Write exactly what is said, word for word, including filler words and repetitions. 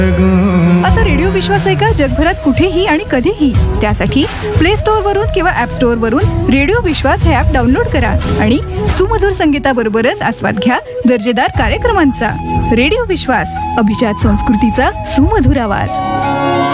आता रेडिओ विश्वास आहे का जगभरात कुठेही आणि कधीही. त्यासाठी प्ले स्टोअर वरून किंवा ऍप स्टोअर वरून रेडिओ विश्वास हे ऍप डाउनलोड करा आणि सुमधुर संगीताबरोबरच आस्वाद घ्या दर्जेदार कार्यक्रमांचा. रेडिओ विश्वास, अभिजात संस्कृतीचा सुमधुर आवाज.